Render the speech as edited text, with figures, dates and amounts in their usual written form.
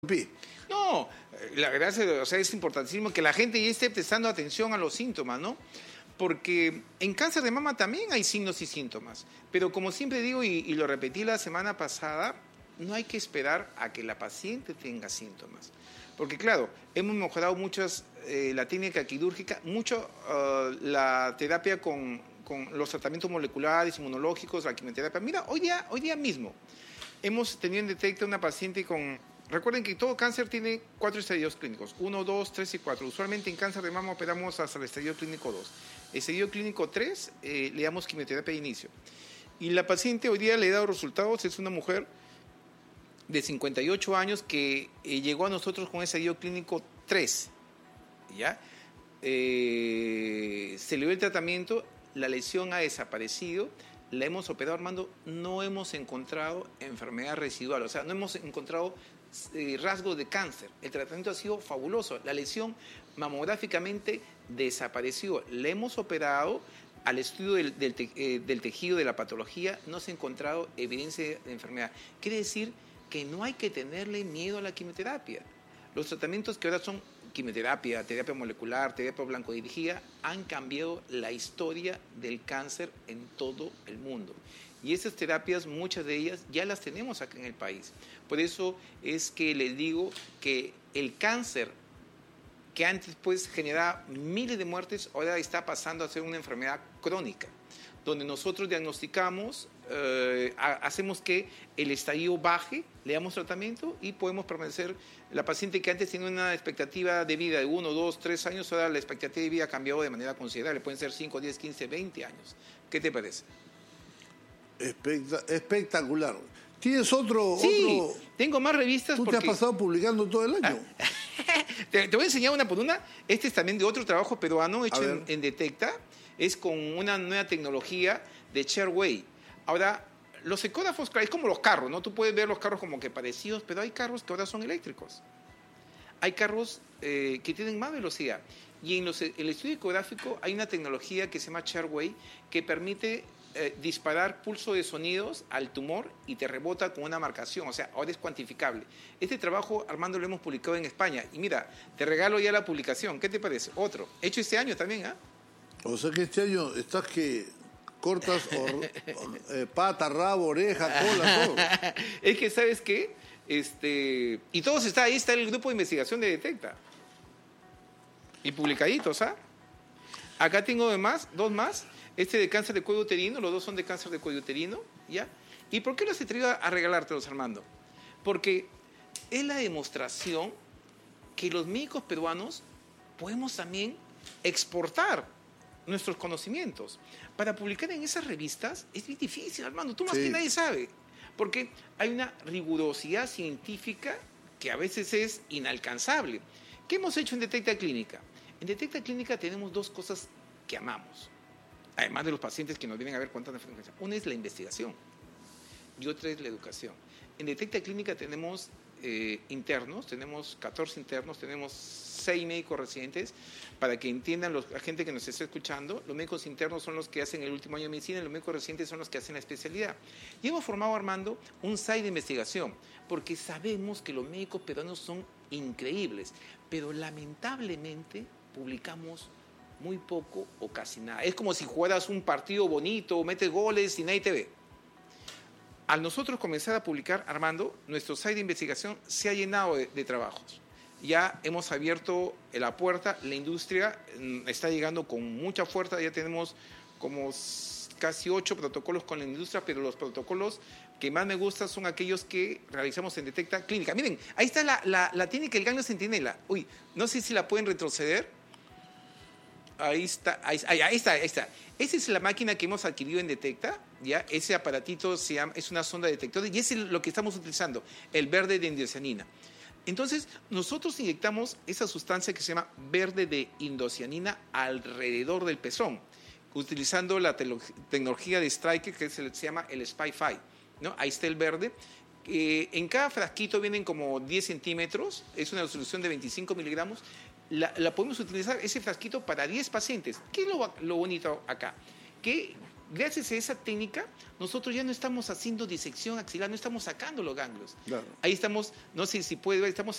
No, la verdad es importantísimo que la gente ya esté prestando atención a los síntomas, ¿no? Porque en cáncer de mama también hay signos y síntomas. Pero como siempre digo, y lo repetí la semana pasada, no hay que esperar a que la paciente tenga síntomas. Porque claro, hemos mejorado muchas, la técnica quirúrgica, mucho la terapia con los tratamientos moleculares, inmunológicos, la quimioterapia. Mira, hoy día mismo hemos tenido en Detecta una paciente con... Recuerden que todo cáncer tiene 4 estadios clínicos, 1, 2, 3 y 4. Usualmente en cáncer de mama operamos hasta el estadio clínico 2. El estadio clínico 3 le damos quimioterapia de inicio. Y la paciente hoy día le he dado resultados, es una mujer de 58 años que llegó a nosotros con estadio clínico 3. ¿Ya? Se le dio el tratamiento, la lesión ha desaparecido, la hemos operado, Armando, no hemos encontrado enfermedad residual, o sea, no hemos encontrado rasgos de cáncer. El tratamiento ha sido fabuloso. La lesión mamográficamente desapareció. La hemos operado. Al estudio del tejido de la patología no se ha encontrado evidencia de enfermedad. Quiere decir que no hay que tenerle miedo a la quimioterapia. Los tratamientos que ahora son quimioterapia, terapia molecular, terapia blancodirigida, han cambiado la historia del cáncer en todo el mundo. Y esas terapias, muchas de ellas, ya las tenemos acá en el país. Por eso es que les digo que el cáncer, que antes pues generaba miles de muertes, ahora está pasando a ser una enfermedad crónica, donde nosotros diagnosticamos, hacemos que el estadio baje, le damos tratamiento y podemos permanecer. La paciente que antes tenía una expectativa de vida de 1, 2, 3 años, ahora la expectativa de vida ha cambiado de manera considerable, pueden ser 5, 10, 15, 20 años. ¿Qué te parece? Espectacular. ¿Tienes otro? Sí, tengo más revistas. Tú te has pasado publicando todo el año. Te voy a enseñar una por una. Este es también de otro trabajo peruano hecho en Detecta. Es con una nueva tecnología de Shareway. Ahora, los ecógrafos, es como los carros, ¿no? Tú puedes ver los carros como que parecidos, pero hay carros que ahora son eléctricos. Hay carros que tienen más velocidad. Y en el estudio ecográfico hay una tecnología que se llama Shareway que permite disparar pulso de sonidos al tumor y te rebota con una marcación, o sea, ahora es cuantificable. Este trabajo, Armando, lo hemos publicado en España y mira, te regalo ya la publicación. ¿Qué te parece? Otro, hecho este año también, ¿ah? O sea que este año estás que cortas pata, rabo, oreja, cola, todo. Es que, ¿sabes qué? Y todos ahí está el grupo de investigación de Detecta. Y publicaditos, ¿ah? Acá tengo dos más. Este de cáncer de cuello uterino, los dos son de cáncer de cuello uterino, ¿ya? ¿Y por qué los he traído a regalártelos, Armando? Porque es la demostración que los médicos peruanos podemos también exportar nuestros conocimientos. Para publicar en esas revistas es muy difícil, Armando, tú más que nadie sabe, porque hay una rigurosidad científica que a veces es inalcanzable. ¿Qué hemos hecho en Detecta Clínica? En Detecta Clínica tenemos dos cosas que amamos. Además de los pacientes que nos vienen a ver cuántas enfermedades. Una es la investigación y otra es la educación. En Detecta Clínica tenemos internos, tenemos 14 internos, tenemos 6 médicos residentes, para que entiendan la gente que nos está escuchando. Los médicos internos son los que hacen el último año de medicina y los médicos residentes son los que hacen la especialidad. Y hemos formado, Armando, un site de investigación, porque sabemos que los médicos peruanos son increíbles, pero lamentablemente publicamos muy poco o casi nada. Es como si jugaras un partido bonito, metes goles y nadie te ve. Al nosotros comenzar a publicar, Armando, nuestro site de investigación se ha llenado de trabajos. Ya hemos abierto la puerta, la industria está llegando con mucha fuerza, ya tenemos como casi 8 protocolos con la industria, pero los protocolos que más me gustan son aquellos que realizamos en Detecta Clínica. Miren, ahí está la técnica del ganglio centinela. Uy, no sé si la pueden retroceder. Ahí está. Esa es la máquina que hemos adquirido en Detecta, ¿ya? Ese aparatito es una sonda detector y es lo que estamos utilizando, el verde de indocianina. Entonces, nosotros inyectamos esa sustancia que se llama verde de indocianina alrededor del pezón, utilizando la tecnología de Stryker que se llama el SPY-5, ¿no? Ahí está el verde. En cada frasquito vienen como 10 centímetros, es una solución de 25 miligramos. La podemos utilizar, ese frasquito, para 10 pacientes. ¿Qué es lo bonito acá? Que gracias a esa técnica, nosotros ya no estamos haciendo disección axilar, no estamos sacando los ganglios. Claro. Ahí estamos, no sé si puede ver, estamos